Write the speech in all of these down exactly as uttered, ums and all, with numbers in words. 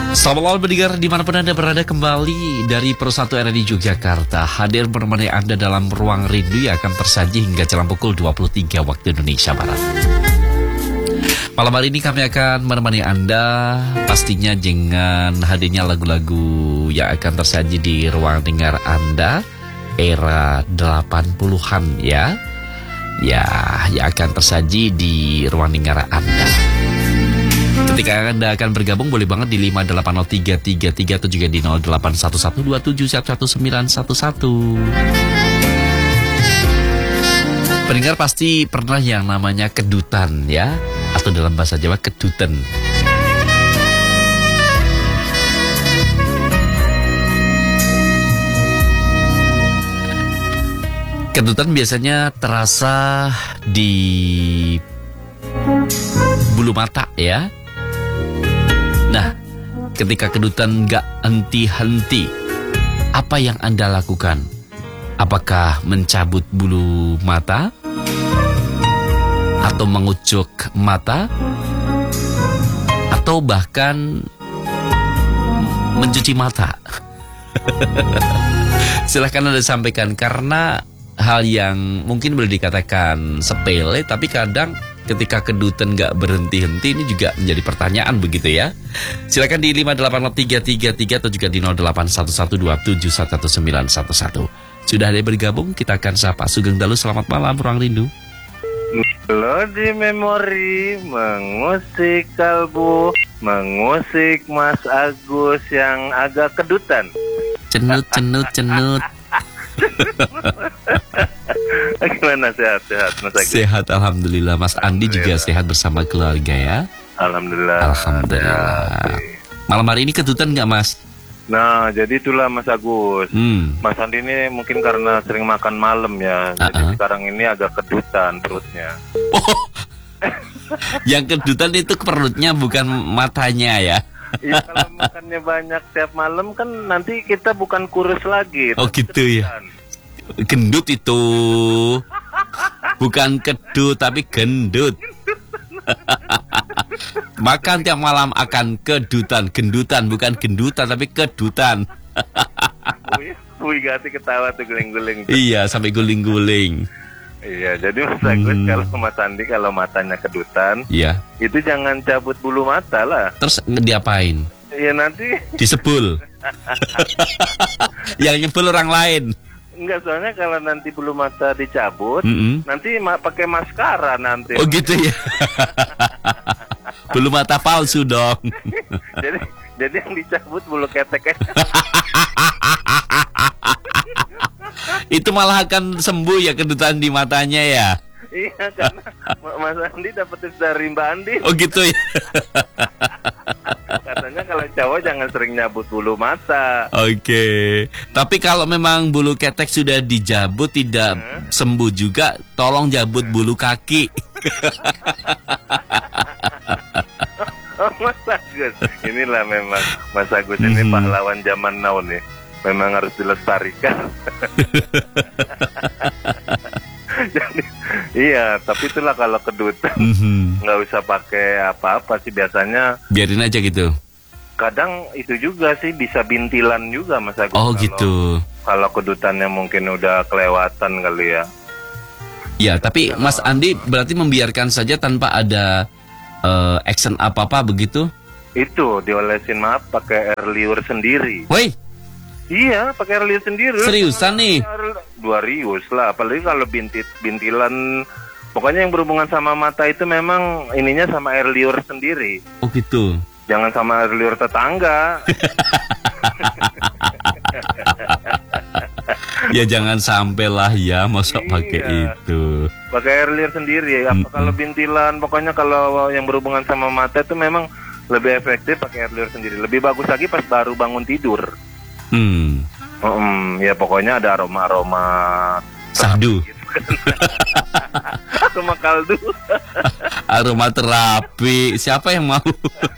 Selamat malam pendengar dimanapun Anda berada, kembali dari Persatu R R I Yogyakarta hadir menemani Anda dalam ruang rindu yang akan tersaji hingga jelang pukul dua puluh tiga waktu Indonesia Barat. Malam hari ini kami akan menemani Anda pastinya dengan hadirnya lagu-lagu yang akan tersaji di ruang dengar Anda era delapan puluhan ya. Ya, yang akan tersaji di ruang dengar Anda. Ketika Anda akan bergabung, boleh banget di lima delapan nol tiga tiga tiga atau juga di nol delapan satu satu dua tujuh satu sembilan satu satu. Pendengar pasti pernah yang namanya kedutan ya, atau dalam bahasa Jawa kedutan. Kedutan biasanya terasa di bulu mata ya. Nah, ketika kedutan gak henti-henti, apa yang Anda lakukan? Apakah mencabut bulu mata? Atau mengucuk mata? Atau bahkan mencuci mata? Silahkan Anda sampaikan, karena hal yang mungkin boleh dikatakan sepele, tapi kadang ketika kedutan gak berhenti-henti ini juga menjadi pertanyaan begitu ya. Silakan di lima delapan nol tiga tiga tiga atau juga di nol delapan satu satu dua tujuh satu sembilan satu satu. Sudah ada yang bergabung, kita akan sapa Sugeng Dalu. Selamat malam Ruang Rindu. Melodi memori mengusik kalbu, mengusik Mas Agus yang agak kedutan. Cenut, cenut, cenut. Gimana, sehat-sehat Mas Agus? Sehat alhamdulillah. Mas Andi juga sehat bersama keluarga ya. Alhamdulillah. Alhamdulillah. Malam hari ini kedutan nggak Mas? Nah, jadi itulah Mas Agus. Hmm. Mas Andi ini mungkin karena sering makan malam ya. Uh-uh. Jadi sekarang ini agak kedutan perutnya. Oh, yang kedutan itu perutnya bukan matanya ya. Iya, kalau makannya banyak tiap malam kan nanti kita bukan kurus lagi. Oh gitu ya. Gendut itu. Bukan kedut tapi gendut. Makan tiap malam akan kedutan. Gendutan bukan gendutan tapi kedutan. Wih, gati ketawa tuh guling-guling. Iya, sampai guling-guling. Iya, jadi Mas Agus hmm. kalau Mas Andi kalau matanya kedutan, iya, itu jangan cabut bulu mata lah. Terus diapain? Iya, nanti disebul. Yang nyebul orang lain. Enggak, soalnya kalau nanti bulu mata dicabut, mm-hmm. nanti ma- pakai maskara nanti. Oh gitu ya. Bulu mata palsu dong. jadi jadi yang dicabut bulu ketek. Itu malah akan sembuh ya kedutan di matanya ya. Iya, karena Mas Andi dapat tips dari Mbak Andi. Oh gitu ya. Katanya kalau cowok jangan sering nyabut bulu mata. Oke. Okay. Tapi kalau memang bulu ketek sudah dijabut tidak hmm? sembuh juga, tolong jabut bulu kaki. Oh, Mas Agus. Inilah memang Mas Agus ini hmm. pahlawan zaman now nih. Memang harus dilestarikan. Jadi, iya, tapi itulah kalau kedutan mm-hmm. nggak usah pakai apa-apa sih biasanya. Biarin aja gitu. Kadang itu juga sih bisa bintilan juga Mas Agus. Oh kalau, gitu. Kalau kedutannya mungkin udah kelewatan kali ya. Ya, tapi nah, Mas Andi berarti membiarkan saja tanpa ada uh, action apa-apa begitu? Itu diolesin maaf pakai air liur sendiri. Woi. Iya, pakai air liur sendiri. Seriusan nih? Dua rius lah, apalagi kalau bintit bintilan, pokoknya yang berhubungan sama mata itu memang ininya sama air liur sendiri. Oh gitu. Jangan sama air liur tetangga. Ya jangan sampai lah ya, masa iya. pakai itu. Pakai air liur sendiri. Apa mm-hmm. kalau bintilan, pokoknya kalau yang berhubungan sama mata itu memang lebih efektif pakai air liur sendiri. Lebih bagus lagi pas baru bangun tidur. Hmm. Hmm, ya pokoknya ada aroma-aroma sahdu. Gitu kan. Aroma kaldu. Aroma terapi. Siapa yang mau?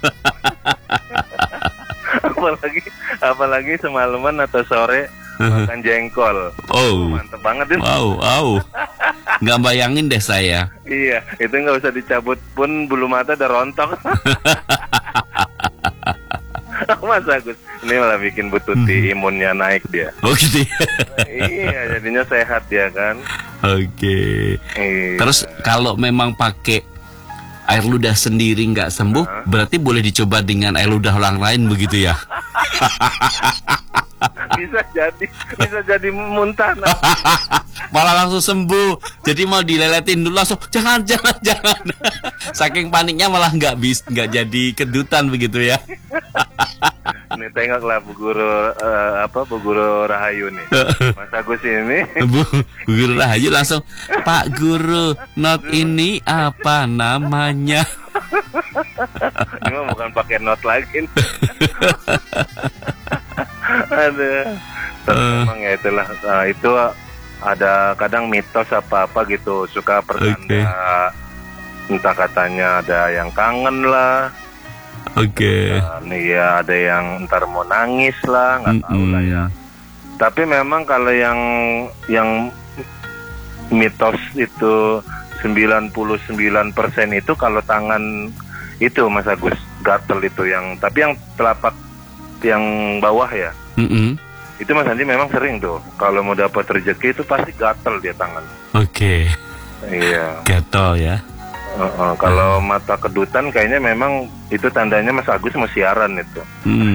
apalagi apalagi semalaman atau sore makan jengkol. Oh, mantep banget itu. Wow, wow. Nggak bayangin deh saya. Iya, itu nggak usah dicabut pun bulu mata udah rontok. Mas Agus. Ini malah bikin Bu Tuti imunnya naik dia. Oh gitu ya? Iya, jadinya sehat dia kan. Oke. Iya. Terus kalau memang pakai air ludah sendiri nggak sembuh, Hah? berarti boleh dicoba dengan air ludah orang lain begitu ya? Bisa jadi, bisa jadi muntah. Nah. Malah langsung sembuh. Jadi mau dileletin dulu langsung jangan jangan jangan. Saking paniknya malah nggak bis nggak jadi kedutan begitu ya? Ini tengoklah Bu Guru uh, apa Bu Guru Rahayu nih. Mas Agus ini. Bu, Bu Guru Rahayu langsung, Pak Guru, not ini apa namanya? Ini mah bukan pakai not lagi. Ada. Uh. Memang ya itulah uh, itu ada kadang mitos apa-apa gitu suka pertanda okay. Entah katanya ada yang kangen lah. Oke. Okay. Nih ya ada yang ntar mau nangis lah, nggak tahu lah ya. Tapi memang kalau yang yang mitos itu sembilan puluh sembilan persen itu kalau tangan itu Mas Agus gatel itu yang tapi yang telapak yang bawah ya. Mm-mm. Itu Mas Andi memang sering tuh kalau mau dapat rezeki itu pasti gatel dia tangan. Oke. Okay. Iya. Gatel ya. Uh, uh, kalau uh. mata kedutan kayaknya memang itu tandanya Mas Agus mau siaran itu. Hmm.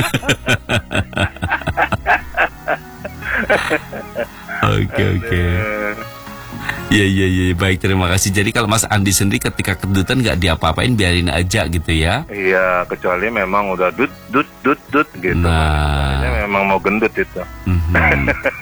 Oke oke. Iya iya iya baik terima kasih. Jadi kalau Mas Andi sendiri ketika kedutan nggak diapa-apain biarin aja gitu ya? Iya kecuali memang udah dut dut dut dut gitu. Nah. Kayaknya memang mau gendut itu. Mm-hmm.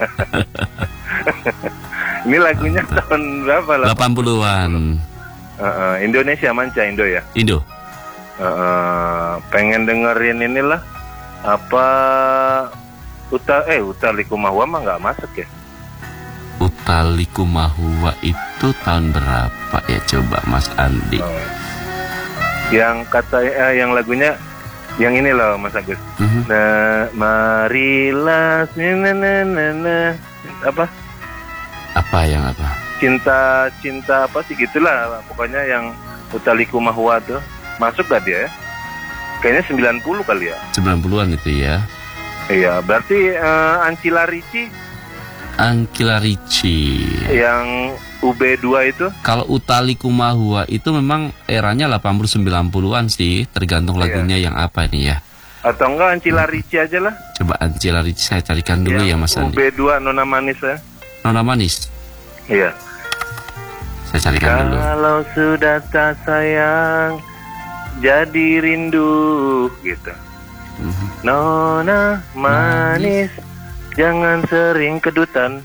Ini lagunya tahun berapa lah? delapan puluhan. Uh, uh, Indonesia Manca Indo ya. Indo. Uh, uh, pengen dengerin inilah apa Uta eh Uta Likumahua mah nggak masuk ya? Utali Kumahua itu tahun berapa ya coba Mas Andi? Oh. Yang kata eh, yang lagunya yang ini loh Mas Agus. Uh-huh. Nah, marilah na, na, na, na. Apa? Apa yang apa? Cinta cinta apa sih gitulah pokoknya yang Utali Kumahua tuh. Masuk gak dia ya? Kayaknya sembilan puluh kali ya. sembilan puluhan itu ya. Iya, berarti uh, Ancila Ricci Angkila Ricci yang U B dua itu? Kalau Utali Kumahua itu memang eranya delapan puluh sembilan puluhan sih, tergantung lagunya iya. Yang apa ini ya. Atau enggak Ancila Ricci aja lah. Coba Ancila Ricci saya carikan dulu yang ya Mas Andi. U B dua Nona Manis ya. Nona Manis. Iya. Saya carikan Kalau dulu. Kalau sudah tak sayang jadi rindu gitu. Mm-hmm. Nona Manis. Jangan sering kedutan.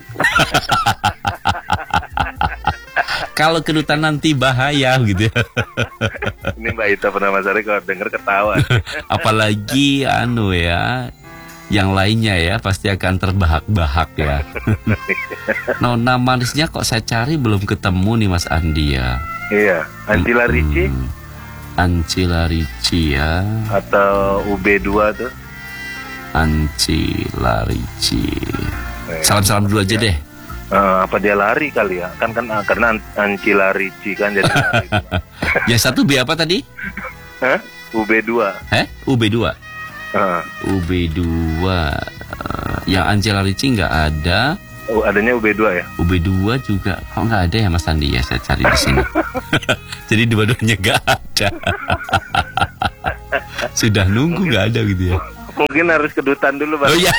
Kalau kedutan nanti bahaya gitu. Ini Mbak Ita pernah Mas Ari kalau denger ketawa. Apalagi anu ya, yang lainnya ya pasti akan terbahak-bahak ya. Nona Manisnya kok saya cari belum ketemu nih Mas Andi ya. Iya, Ancila Ricci. Hmm, Ancila Ricci ya. Atau U B dua tuh. Ancila Ricci. Salam-salam dulu aja ya. Deh. Uh, apa dia lari kali ya? Kan kan uh, karena Ancila Ricci kan jadi lari. Yang satu B apa tadi? Hah? U B dua. Eh? U B dua. Uh. U B dua. Uh, yang Ancila Ricci nggak ada. Oh, adanya U B dua ya? U B dua juga. Kok nggak ada ya Mas Andi ya? Saya cari di sini. Jadi dua-duanya nggak ada. Sudah nunggu nggak ada gitu ya. Mungkin harus kedutan dulu Bang. Oh iya.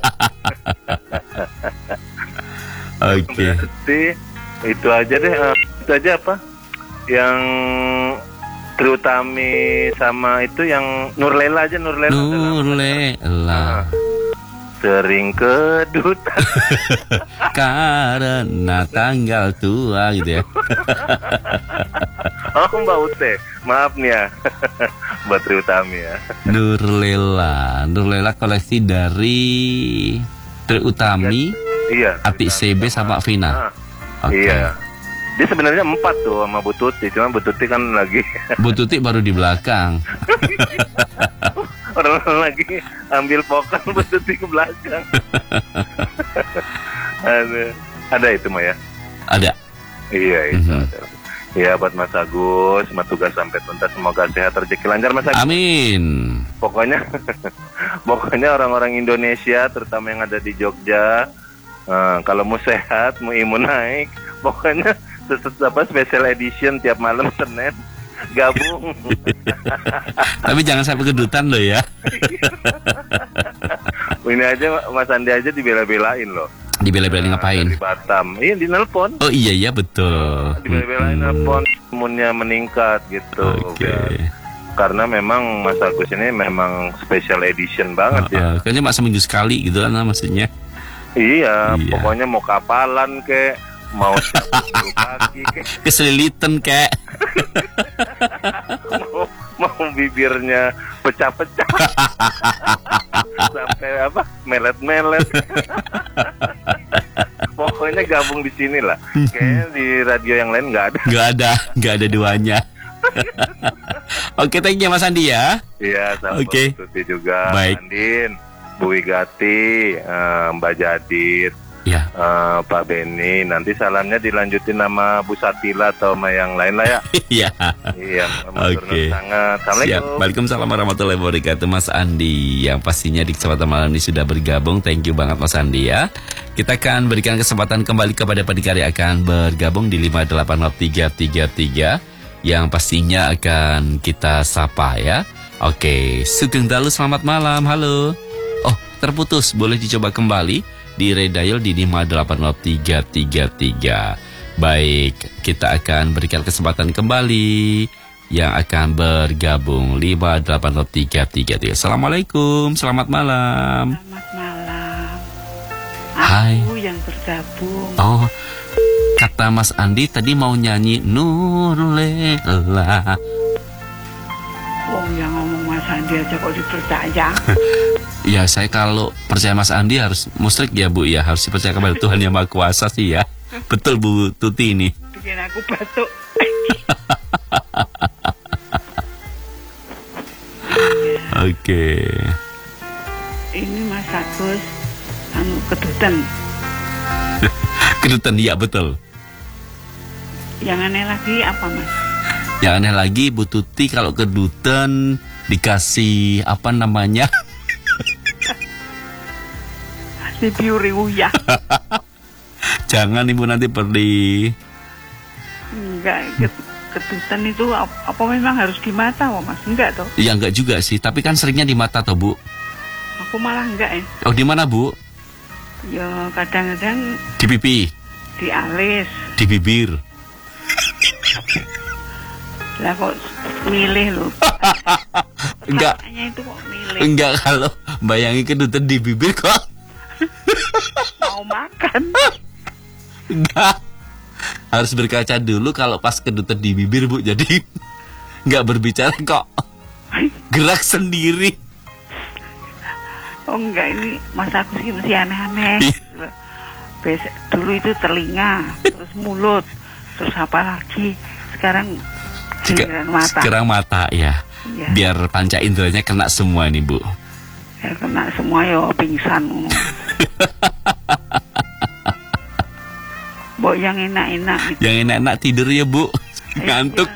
Oke. Okay. Berarti itu aja deh. Uh, itu aja apa? Yang Triutami sama itu yang Nurlela aja Nurlela. Nurlela. Sering kedutan. Karena tanggal tua gitu ya. Oh Mbak Ute, maaf nih ya. Mbak Triutami ya. Nurlela, Nurlela koleksi dari Triutami, iya. Atik C B sama Vina. Ah, okay. Iya. Dia sebenarnya empat tuh sama Bu Tuti, cuma Bu Tuti kan lagi. Bu Tuti baru di belakang. Orang lagi ambil pokal, Bu Tuti ke belakang. ada, ada itu mah ya. Ada. Iya itu. Mm-hmm. Ada. Ya buat Mas Agus, semoga tugas sampai tuntas, semoga sehat, rezeki lancar Mas Agus. Amin. Pokoknya, pokoknya orang-orang Indonesia, terutama yang ada di Jogja, uh, kalau mau sehat, mau imun naik, pokoknya sesuatu apa special edition tiap malam Senin gabung. Tapi jangan sampai kedutan loh ya. Ini aja Mas Andi aja dibela-belain loh. Dibela-belain ngapain? Di Batam. Iya, di nelpon. Oh iya iya betul. Dibela-belain Hmm. nelpon, imunnya meningkat gitu. Oke. Ya. Karena memang Mas Agus ini memang special edition banget Uh, ya. uh, kayaknya mak seminggu sekali gitu kan maksudnya. Iya, Iya. pokoknya mau kapalan kek, mau cabut kaki kek, Keselilitan kek. mau, mau bibirnya pecah-pecah, sampai apa melet-melet. Pokoknya gabung di sini lah. Kayaknya di radio yang lain nggak ada. Nggak ada, nggak ada duanya. Oke, thank you Mas Andi ya. Iya, sama Oke. Tuti juga. Baik. Andin, Bu Wigati, eh, Mbak Jadit, Ya. eh, Pak Beni. Nanti salamnya dilanjutin sama Bu Satila atau sama yang lain lah ya. Iya. Iya, matur Oke. nuwun sangat. Siap. Assalamualaikum. Waalaikumsalam warahmatullahi wabarakatuh Mas Andi yang pastinya di kesempatan malam ini sudah bergabung. Thank you banget Mas Andi ya. Kita akan berikan kesempatan kembali kepada pendengar yang akan bergabung di lima delapan nol tiga tiga tiga yang pastinya akan kita sapa ya. Oke, Sugeng Dalu selamat malam. Halo. Oh, terputus. Boleh dicoba kembali di redial di lima delapan nol tiga tiga tiga. Baik, kita akan berikan kesempatan kembali yang akan bergabung lima delapan nol tiga tiga tiga. Assalamualaikum, selamat malam. Selamat malam. Hai. Aku yang bergabung. Oh, kata Mas Andi tadi mau nyanyi Nurlela. Wong yang ngomong Mas Andi aja kok dipercaya. Ya saya kalau percaya Mas Andi harus musyrik ya Bu ya. Harus dipercaya kepada Tuhan Yang Maha Kuasa sih ya. Betul Bu Tuti ini. Bikin aku batuk. Oke. Ini Mas Agus anu kedutan. Kedutan ya betul. Yang aneh lagi apa Mas? Yang aneh lagi Bu Tuti kalau kedutan dikasih apa namanya? Dibiuri uyah. Jangan Ibu nanti pergi. Enggak, ket- kedutan itu ap- apa memang harus di mata oh, Mas? Enggak toh? Ya enggak juga sih, tapi kan seringnya di mata toh Bu. Aku malah enggak ya. Oh di mana Bu? Ya kadang-kadang Di pipi, di alis. di bibir. Lah kok milih loh. Enggak. Pertanyaannya itu kok milih. Enggak kalau bayangi kedutan di bibir kok. Mau makan. Enggak. Harus berkaca dulu kalau pas kedutan di bibir Bu. Jadi enggak berbicara kok. Gerak sendiri. Oh enggak, ini Mas Agus ini masih aneh-aneh. Iya. Besok, dulu itu telinga, terus mulut, terus apa lagi? Sekarang giliran mata. Sekarang mata ya. Iya. Biar panca inderanya kena semua nih Bu. Ya kena semua yo pingsan. Mbok yang enak-enak gitu. Yang enak-enak tidur ya Bu. Ngantuk.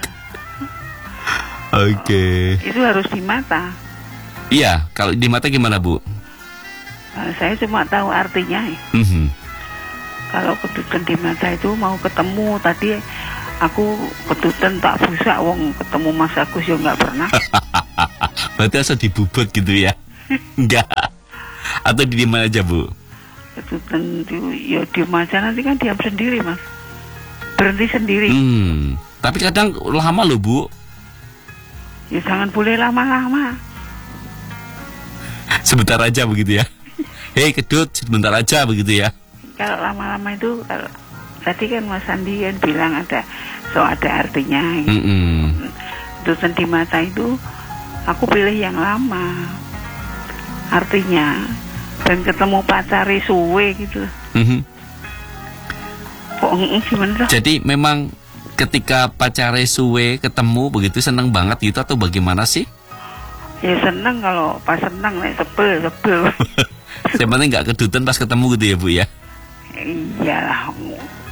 Oke. Itu harus di mata. Iya, kalau di mata gimana Bu? Nah, saya cuma tahu artinya. Ya. Mhm. Kalau kedutan di mata itu mau ketemu tadi aku kedutan tak busak wong ketemu Mas Agus yo nggak pernah. Berarti asal dibubut gitu ya? Enggak. Atau di mana aja Bu? Kedutan itu ya diam aja nanti kan diam sendiri Mas. Berhenti sendiri. Hmm. Tapi kadang lama loh Bu. Ya jangan boleh lama-lama. Sebentar aja begitu ya. Hei kedut, sebentar aja begitu ya. Kalau lama-lama itu kalau tadi kan Mas Andi kan bilang ada so ada artinya. Gitu. Mm-mm. Kedutan di mata itu aku pilih yang lama. Artinya dan ketemu pacari suwe gitu. Mhm. Kok mm, gimana tuh? Jadi memang ketika pacare suwe ketemu begitu seneng banget gitu atau bagaimana sih? Ya seneng kalau pas seneng nih sebel sebel. Yang penting nggak kedutan pas ketemu gitu ya Bu ya. Iyalah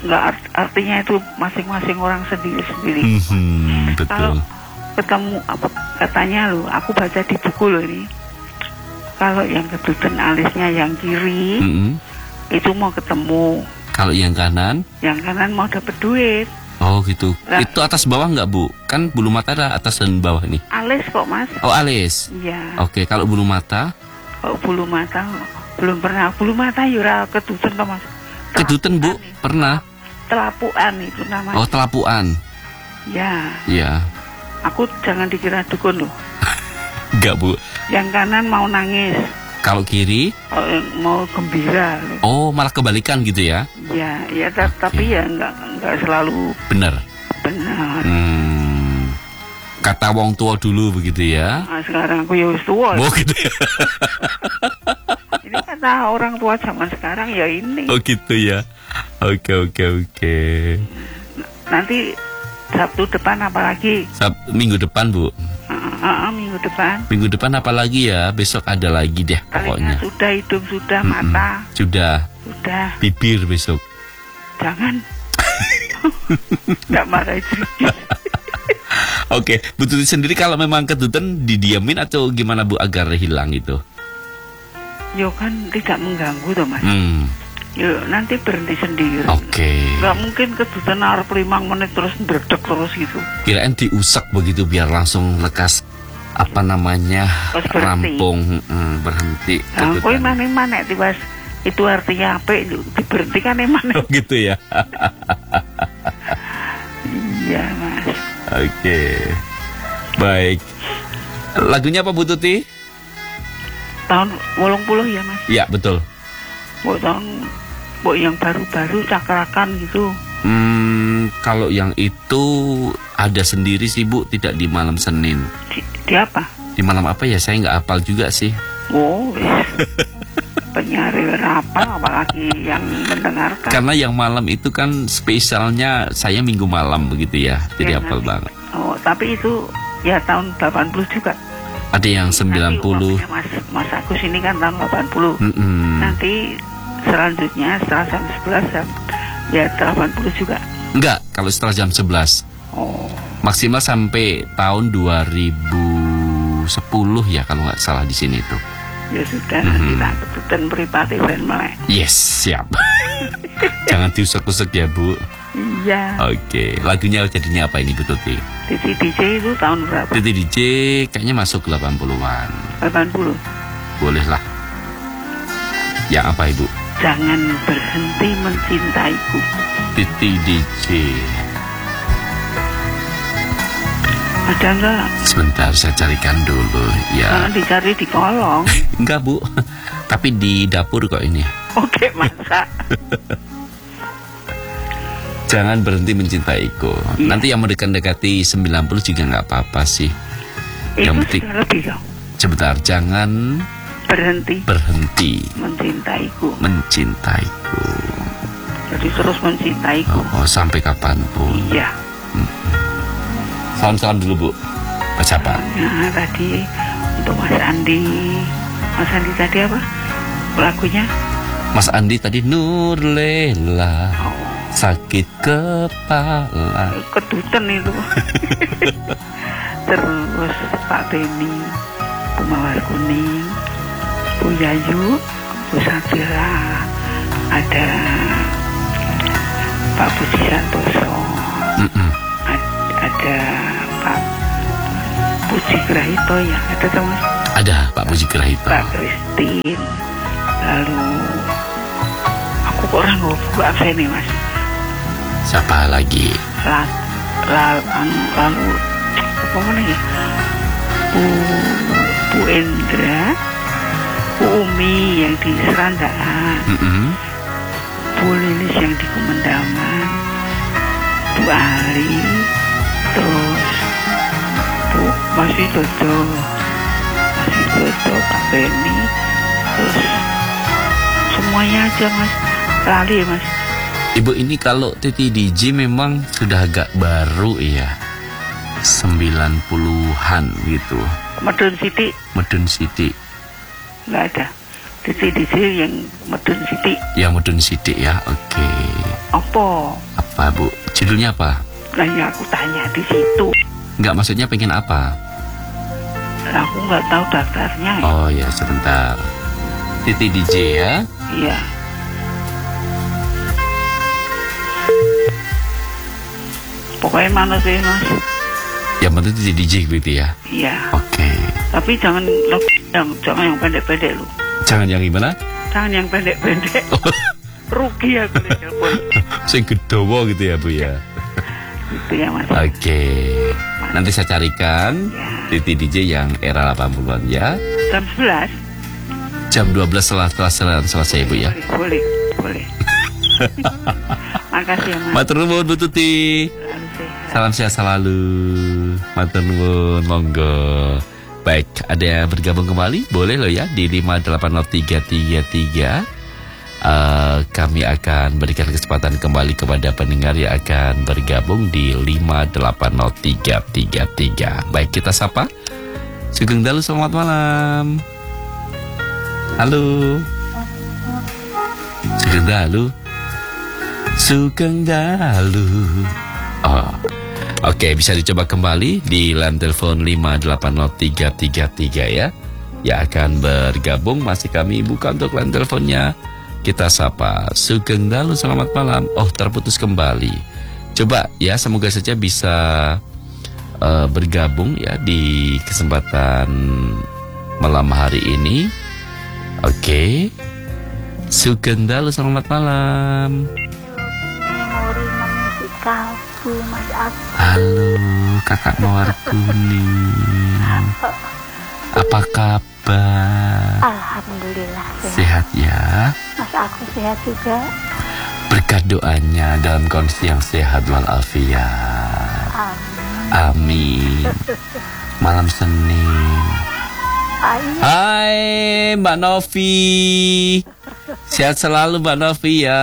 nggak art- artinya itu masing-masing orang sendiri-sendiri. Mhm, betul. Kalau ketemu apa katanya lo, aku baca di buku lo ini. Kalau yang kedutan alisnya yang kiri Mhm. itu mau ketemu, Kalau yang kanan, yang kanan mau dapat duit. oh gitu. Lah. Itu atas bawah nggak Bu? Kan bulu mata ada atas dan bawah ini. Alis kok mas? Oh alis. Iya. Oke, kalau bulu mata, Kalau bulu mata belum pernah. Bulu mata yura kedutan kok mas. kedutan Bu, Telapuan. pernah. Telapuan itu namanya. Oh telapuan. Ya. Ya, Aku jangan dikira dukun loh. nggak Bu. Yang kanan mau nangis, Kalau kiri, kalau yang mau gembira loh. oh malah kebalikan gitu ya? Ya, ya ta- Oke. tapi ya nggak nggak selalu Bener. benar. Hmm. Kata wong tua dulu begitu ya? Nah, sekarang aku ya wis tua. Oh gitu ya? Ini kata orang tua zaman sekarang ya ini. Oh gitu ya? Oke oke oke. Nanti Sabtu depan apalagi? Sab- minggu depan Bu. Uh, uh, uh, minggu depan. Minggu depan apa lagi ya? Besok ada lagi deh Telinga pokoknya. sudah, hidung sudah, Mm-mm. mata Sudah. sudah. Bibir besok. Jangan. Nggak marah itu. Oke, Bu Tuti sendiri kalau memang kedutan didiamin atau gimana Bu agar hilang itu? Yo kan tidak mengganggu toh mas. Hmm, Yo nanti berhenti sendiri. oke. Nggak mungkin kedutan arep limang menit terus berdek terus gitu. Kirain diusak begitu biar langsung lekas apa namanya Terus berhenti. rampung, hmm, berhenti. Nah, kowe kedutan. mana-mana tiba itu artinya apa? Diberhentikan emang. Oh gitu ya. Iya mas. Oke. Baik. Lagunya apa Bu Tuti? Tahun wolong puluh ya mas. Ya, betul. Buat tahun buat yang baru-baru cakrakan gitu. Hmm, kalau yang itu ada sendiri sih Bu, tidak di malam Senin. Di, di apa? Di malam apa ya? Saya nggak hafal juga sih. Oh, penyari apa apalagi yang mendengarkan. Karena yang malam itu kan spesialnya saya minggu malam begitu ya. Jadi Ya, hafal nanti. banget. Oh, tapi itu ya tahun delapan puluh juga. Ada yang sembilan puluh. Nanti umpamanya Mas, Mas Agus ini kan tahun delapan puluh. Mm-mm. Nanti selanjutnya setelah jam sebelas jam, ya delapan puluh juga. Enggak, kalau setelah jam sebelas. Oh, Maksimal sampai tahun dua ribu sepuluh ya kalau nggak salah di sini tuh. ya sudah Mhm. nanti tak kebetulan beripati ben melek. Yes, siap. Jangan diusek-usek ya Bu. Iya. Oke, lagunya jadinya apa ini Bu Tuti? Titi D J itu tahun berapa? Titi D J kayaknya masuk delapan puluhan. delapan puluh. Boleh lah. Yang apa Ibu? Jangan berhenti mencintaiku. Titi D J. Ada enggak? Sebentar saya carikan dulu ya. Jangan dicari di kolong. Enggak Bu, tapi di dapur kok ini. Oke, masak. Jangan berhenti mencintaiku. Iya. Nanti yang mendekati sembilan puluh juga nggak apa-apa sih. Yang Itu penting sudah lebih dong. sebentar, jangan Berhenti berhenti mencintaiku. mencintaiku. Jadi terus mencintaiku. Oh, oh, sampai kapanpun. Iya. Salam-salam dulu Bu. Mas apa? Nah, tadi untuk Mas Andi. Mas Andi tadi apa? Lagunya? Mas Andi tadi Nurlela. Oh, Sakit kepala. kedutan itu. Terus Pak Beni, Bu Mawar Kuning, Bu Yayu, Bu Sabila, ada Pak Budi Santoso, Mm-mm. ad- ada Pak Puji Grahito ya, ada tuh Mas, Ada Pak Puji Grahito. Pak Christine, lalu aku kok orang nggak buka absen nih Mas, Siapa lagi? lalu lalu, lalu apa mana ya, Bu Bu Endra, Bu Umi yang di Serandaan, Mm-mm. Bu Lilis yang di Kumendaman, Bu Ali, terus Bu masih Dodo, masih Dodo, Pak Beni, terus semuanya aja Mas, lali ya Mas. Ibu ini kalau Titi D J memang sudah agak baru ya. sembilan puluhan gitu. Medun Siti Medun Siti. nggak ada, Titi D J yang Medun Siti. Ya Medun Siti ya. Oke. Apa? Apa Bu? Judulnya apa? Lah ya aku tanya di situ. Enggak, maksudnya pengen apa? Lah aku nggak tahu daftarnya. Ya. Oh ya, sebentar. Titi D J ya? Iya. Pokoknya mana sih Mas? Yang penting Titi D J gitu ya? Iya. Oke. Tapi jangan yang jangan yang pendek-pendek lu. Jangan yang gimana? Jangan yang pendek-pendek. Rugi aku nih telepon. Sing gedowo gitu ya Bu ya? Gitu ya Mas. Oke. Nanti saya carikan Ya. Titi D J yang era delapan puluhan ya. Jam sebelas. Jam dua belas setelah setelah selesai Bu ya. Boleh, boleh. boleh. Makasih ya Mas. Matur nuwun Bu Tuti. Selalu sehat. Salam sehat selalu. Matur nuwun, monggo. Baik, ada yang bergabung kembali? Boleh loh ya di lima delapan nol tiga tiga tiga. Uh, kami akan berikan kesempatan kembali kepada pendengar yang akan bergabung di lima delapan nol tiga tiga tiga. Baik, kita sapa Sugeng Dalu, selamat malam. Halo Sugeng Dalu. Sugeng Dalu. Oh, oke, bisa dicoba kembali di line telepon lima delapan nol tiga tiga tiga ya. Ya akan bergabung, masih kami buka untuk line teleponnya. Kita sapa Sugeng Dalu, selamat malam. Oh, terputus kembali. Coba ya, semoga saja bisa uh, bergabung ya di kesempatan malam hari ini. Oke, Sugeng Dalu, selamat malam. Memori memusik kalbu Mas Agus. Halo kakak mawar kuning. Apa kabar? Alhamdulillah sehat. Sehat ya. Mas aku sehat juga. Berkat doanya dalam kondisi yang sehat walafiat. Amin. Amin. Malam Senin. Ayo. Hai Mbak Novi. Sehat selalu Mbak Novi ya.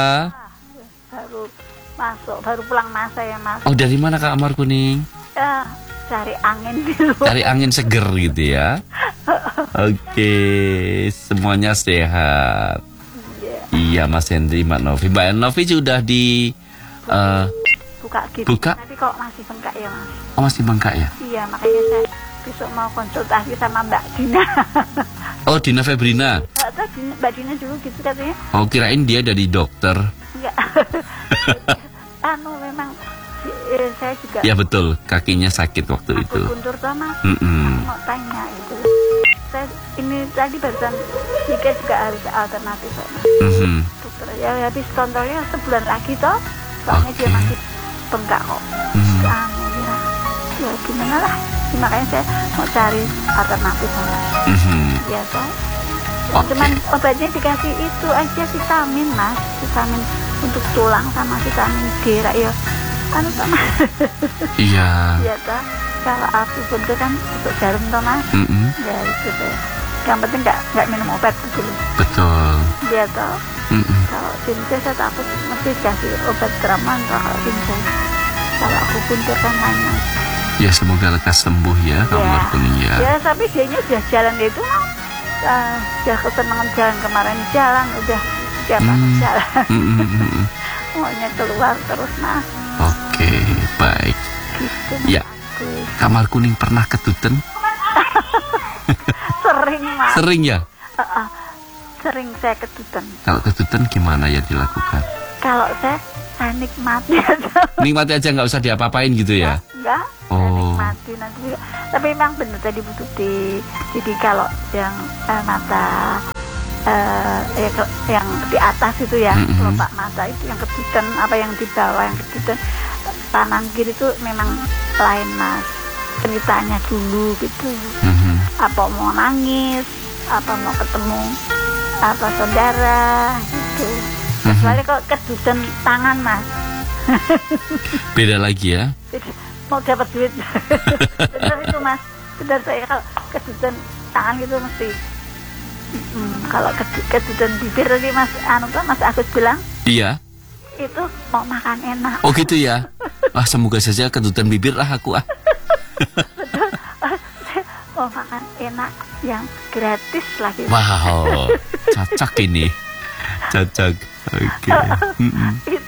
Baru masuk, baru pulang masa ya Mas. Oh, dari mana Kak Mawar Kuning? Ya, cari angin di luar. Cari angin seger gitu ya. Oke, semuanya sehat. Iya Mas Hendri, Mbak Novi. Mbak Novi sudah di uh, Buka gitu. buka? Tapi kok masih bengkak ya Mas? Oh, masih bengkak ya? Iya, makanya saya besok mau konsultasi sama Mbak Dina. Oh, Dina Febrina. Nggak tahu Dina- Mbak Dina dulu gitu katanya. Oh, kirain dia dari dokter. Enggak. Anu memang eh, saya juga Ya betul, kakinya sakit waktu itu. aku kuntur toh Mas. Mm-mm. Mau tanya itu. Saya ini tadi barusan pikir juga harus alternatif kok Mas. Mhm. Dokter ya habis kontrolnya sebulan lagi toh. Soalnya Oke. dia masih bengkak kok. Mhm. Anu ya. Ya gimana lah. Makanya saya mau cari alternatif Mas. Mhm. Ya toh. Oke. Cuman obatnya dikasih itu aja vitamin Mas. Vitamin untuk tulang sama vitamin D rak ya. Anu toh Mas. Iya. Ya toh. Kalau aku bentuk kan untuk jarum toh Mas. Mm-mm. Ya itu deh. Yang penting nggak nggak minum obat gitu loh. Betul. Dia toh Mm-mm. kalau cincin saya takut mesti kasih obat keraman kalau cincin. Kalau aku kuntur kan lain Mas. Ya semoga lekas sembuh ya Kak Mawar Kuning ya. Ya tapi dianya udah jalan itu uh, udah kesenangan jalan kemarin jalan udah tiap hari Hmm. jalan. Mm-mm, mm-mm. Maunya keluar terus Mas. Oke, baik. Gitu Ya. aku. Kak Mawar Kuning pernah ketuten? Sering Mas. Sering ya? Uh, uh, sering saya ketutan. Kalau ketuten gimana ya dilakukan? Kalau saya saya nikmati aja. Nikmati aja, nggak usah diapa-apain gitu ya? Enggak, saya Oh. nikmati nanti. Tapi memang benar tadi Bu Tuti. Jadi kalau yang eh, mata eh, ya, ke- yang di atas itu ya, Mm-mm. kelopak mata itu yang ketutan, apa yang di bawah yang ketutan, kanan kiri itu memang lain Mas. Ceritanya dulu gitu. Mhm. Apa mau nangis, apa mau ketemu apa saudara gitu. Kecuali kalau kedutan tangan Mas. Beda lagi ya? Jadi, mau dapat duit. Benar itu Mas. Benar saya kalau kedutan tangan gitu mesti. Hmm, kalau kedu- kedutan bibir tadi Mas anu kan Mas Agus bilang Iya. itu mau makan enak. Oh gitu ya? Ah, semoga saja kedutan bibir lah aku ah. Betul. Mau makan enak yang gratis lagi. Wow, cocok ini. Cocok. Oke. Mm-mm. Itu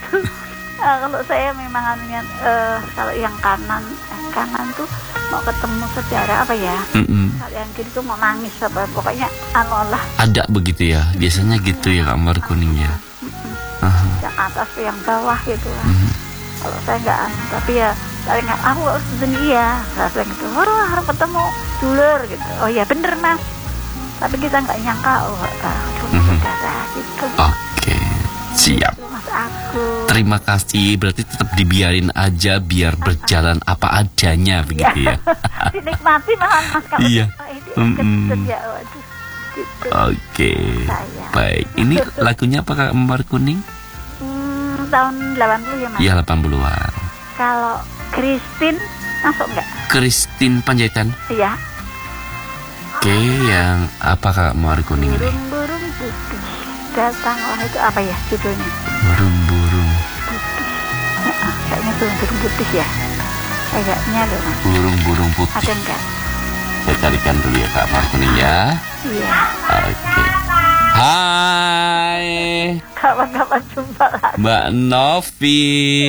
Nah, kalau saya memang anunya uh, kalau yang kanan eh, kanan tuh mau ketemu saudara apa ya? Mm-mm. Kalau yang kiri tuh mau nangis apa pokoknya anu lah. Ada begitu ya, biasanya gitu ya Kak Mar Kuning ya. Aha. Yang atas ke yang bawah gitu lah. Mhm. Kalau saya nggak anu, tapi ya paling nggak aku harus sendiri ya. Saya bilang gitu, oh harus ketemu dulur gitu. Oh ya bener mas. Tapi kita nggak nyangka oh ketemu Mhm. saudara gitu. Oke, siap. Itu mas aku. Terima kasih, berarti tetap dibiarin aja biar berjalan apa adanya begitu ya. Dinikmati malah mas kalau Iya. oh, ini Mm-mm. ketut ya waduh. Gitu. Oke, Saya. baik. Ini lagunya apa Kak Mar Kuning? Hmm, tahun delapan puluh ya mas. Iya, delapan puluhan. Kalau Christine masuk nggak? Christine Panjaitan. Iya. Oke, yang apa Kak Mar Kuning ini? Burung-burung putih datanglah itu apa ya judulnya? Burung-burung. Nah, kayaknya burung-burung putih ya. Kayaknya loh mas. Burung-burung putih. Ada enggak? Saya carikan dulu ya Kak Mar Kuning ya. Iya. Oke. Hai Kapan-kapan jumpa lagi. Mbak Novi.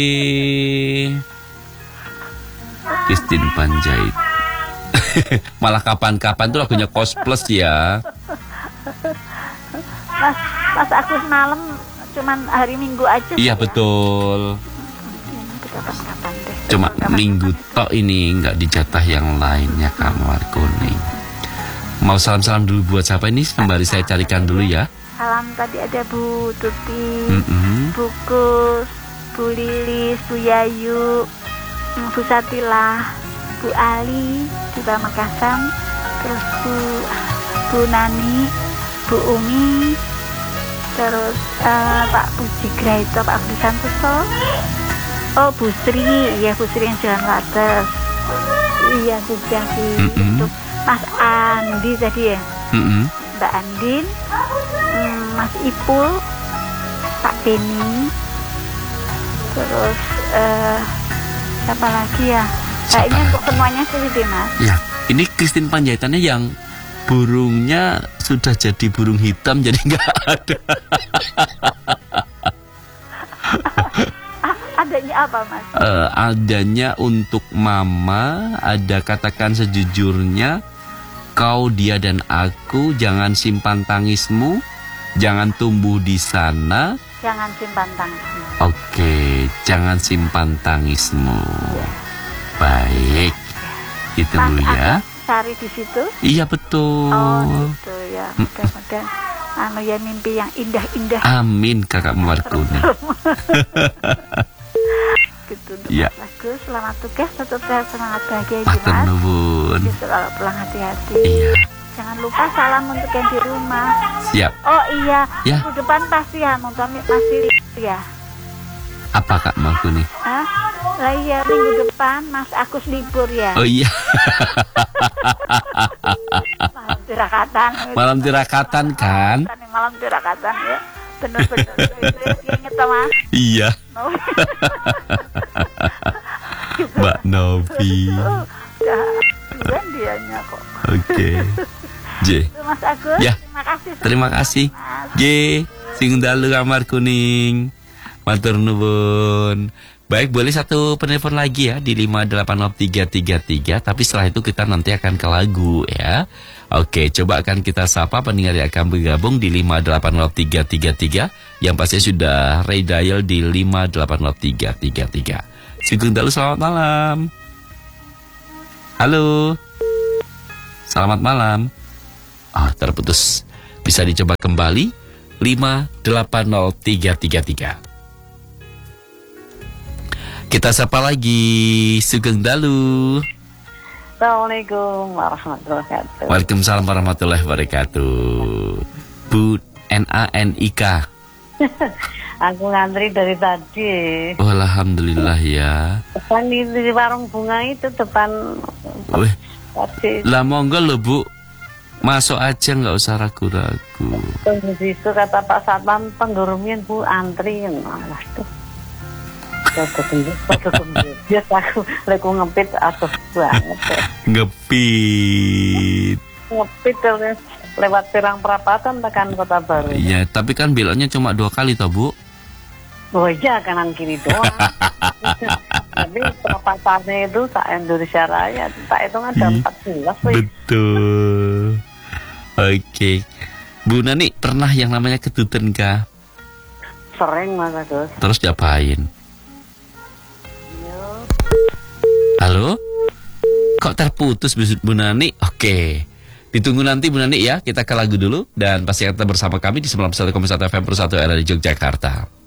Christine Panjait. Malah kapan-kapan tuh lagunya Kos Plus ya. Mas, Mas Agus malam cuman hari Minggu aja. Iya ya? betul. Nanti kapan-kapan deh. Cuma Kapan-kapan. minggu tok ini, nggak dijatah yang lainnya Kak Mar Kuning. Mau salam-salam dulu buat siapa ini? Sembari saya carikan dulu ya. Salam tadi ada Bu Tuti, Mm-mm. Bu Kus, Bu Lilis, Bu Yayu, Bu Satila, Bu Ali di Pamekasan, terus Bu Bu Nani, Bu Umi, terus eh, Pak Puji Graito, Pak Budi Santoso, oh Bu Sri, iya Bu Sri yang Jalan Wates, iya juga sih, Mm-mm. itu Mas Andi tadi ya, Mm-mm. Mbak Andin, mm, Mas Ipul, Pak Beni, terus eh, siapa lagi ya? Kayaknya untuk semuanya sih deh mas. Ya, ini Christine Panjaitannya yang burungnya sudah jadi burung hitam jadi nggak ada. Ah, adanya apa mas? Eh, adanya untuk mama, ada katakan sejujurnya, kau, dia dan aku, jangan simpan tangismu, jangan tumbuh di sana. Jangan simpan tangan. Oke, jangan simpan tangismu. Baik, itu Mas dulu ya. Agus cari di situ. Iya betul. Oh gitu ya. Mudah-mudahan anu ya mimpi yang indah-indah. Amin Kakak Mar Kuning. Gitu untuk Iya. Mas Agus. Selamat tugas, tetap sehat, semangat bahagia ya Matur mas. nuwun. Besok kalau pulang hati-hati. Iya, Jangan lupa salam untuk yang di rumah. siap. Oh iya, Ya. minggu depan pasti ya nonton masih libur ya. Apa Kak Mar Kuning? Hah? Lah iya minggu depan Mas Agus libur ya. Oh iya, Malam tirakatan. malam tirakatan kan? Malam tirakatan ya. Bener-bener itu inget toh, Mas. Iya, No. Mbak Novi. Oh, udah bulan dianya kok. Oke. J. Itu Mas Agus, Ya. terima kasih. Terima kasih. Mas. J. Sing dalu Kak Mar Kuning. Matur nuwun. Baik, boleh satu penelpon lagi ya di lima delapan nol tiga tiga tiga. Tapi setelah itu kita nanti akan ke lagu ya. Oke, coba akan kita sapa pendengar yang akan bergabung di lima delapan nol tiga tiga tiga. Yang pasti sudah redial di lima delapan nol tiga tiga tiga. Sugeng dalu, selamat malam. Halo. Selamat malam. Ah, terputus. Bisa dicoba kembali lima delapan nol tiga tiga tiga. Kita sapa lagi, Sugeng dalu. Assalamualaikum warahmatullahi wabarakatuh. Waalaikumsalam warahmatullahi wabarakatuh. Bu N A N I K. Aku ngantri dari tadi. Oh, alhamdulillah ya. Depan di, di warung bunga itu depan Weh, tadi. lah monggo lho Bu. Masuk aja, nggak usah ragu-ragu. Tunggu situ kata Pak Satpam penggurumnya Bu antri. Waduh. Kata gendut, kata gendut. Bias aku leku ngepit asuh banget. Ya. Ngepit. Ngepit terus lewat Pirang Perapatan tekan Kota Baru. Iya, tapi kan beloknya cuma dua kali toh Bu. Oh iya, kanan kiri doang. Tapi perapatannya itu tak Indonesia Raya, tak itu ada empat belas. Betul. Oke. Bu Nani, pernah yang namanya kedutan kah? Sering Mas Agus. Terus diapain? Halo? Kok terputus Bu Nani? Oke. Ditunggu nanti Bu Nani ya, kita ke lagu dulu dan pasti akan bersama kami di sembilan puluh satu koma satu F M Pro satu R R I Yogyakarta.